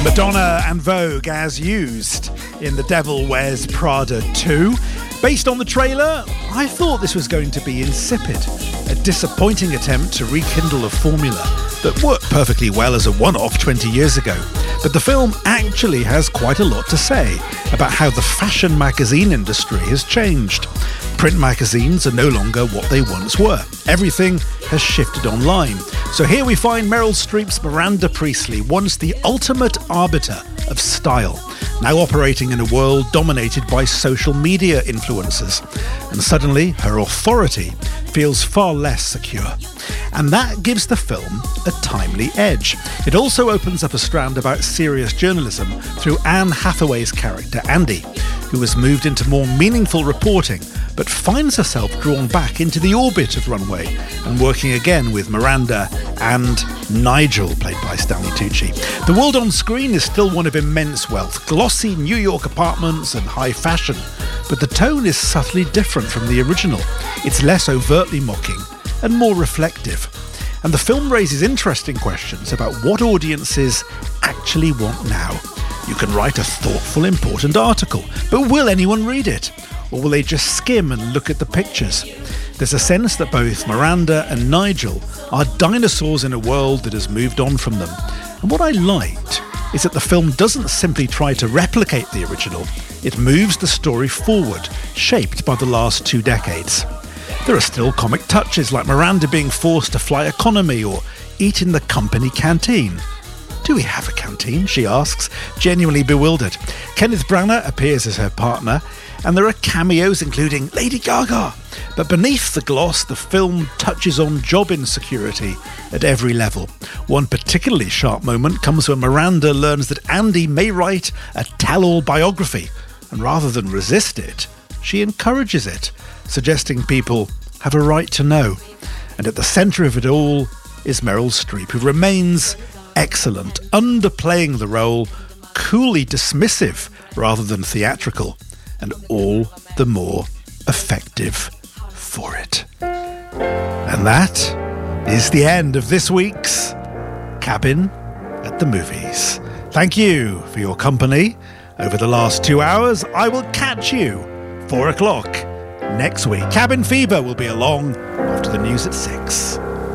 Madonna and Vogue as used in The Devil Wears Prada 2. Based on the trailer, I thought this was going to be insipid, a disappointing attempt to rekindle a formula that worked perfectly well as a one-off 20 years ago. But the film actually has quite a lot to say about how the fashion magazine industry has changed. Print magazines are no longer what they once were. Everything has shifted online. So here we find Meryl Streep's Miranda Priestly, once the ultimate arbiter of style, now operating in a world dominated by social media influencers. And suddenly her authority feels far less secure. And that gives the film a timely edge. It also opens up a strand about serious journalism through Anne Hathaway's character, Andy, who has moved into more meaningful reporting, but finds herself drawn back into the orbit of Runway and working again with Miranda and Nigel, played by Stanley Tucci. The world on screen is still one of immense wealth, glossy New York apartments and high fashion, but the tone is subtly different from the original. It's less overtly mocking and more reflective. And the film raises interesting questions about what audiences actually want now. You can write a thoughtful, important article, but will anyone read it? Or will they just skim and look at the pictures? There's a sense that both Miranda and Nigel are dinosaurs in a world that has moved on from them. And what I liked is that the film doesn't simply try to replicate the original, it moves the story forward, shaped by the last 2 decades. There are still comic touches like Miranda being forced to fly economy or eat in the company canteen. "Do we have a canteen?" she asks, genuinely bewildered. Kenneth Branagh appears as her partner, and there are cameos including Lady Gaga. But beneath the gloss, the film touches on job insecurity at every level. One particularly sharp moment comes when Miranda learns that Andy may write a tell-all biography, and rather than resist it, she encourages it, suggesting people have a right to know. And at the centre of it all is Meryl Streep, who remains excellent, underplaying the role, coolly dismissive rather than theatrical, and all the more effective for it. And that is the end of this week's Cabin at the Movies. Thank you for your company over the last 2 hours. I will catch you 4 o'clock next week. Cabin Fever will be along after the news at 6.